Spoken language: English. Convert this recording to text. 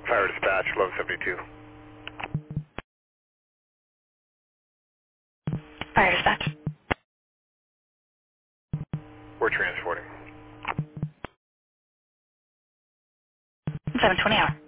Fire dispatch, 1172. Fire dispatch. We're transporting. 720 hour.